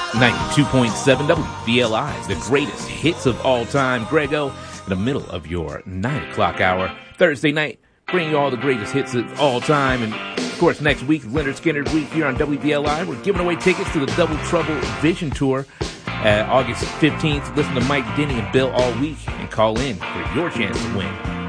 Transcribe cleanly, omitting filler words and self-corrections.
92.7 WVLI, the greatest hits of all time. Grego, in the middle of your 9 o'clock hour, Thursday night, bringing you all the greatest hits of all time. And, of course, next week, Leonard Skinner Week here on WVLI. We're giving away tickets to the Double Trouble Vision Tour August 15th. Listen to Mike, Denny, and Bill all week and call in for your chance to win.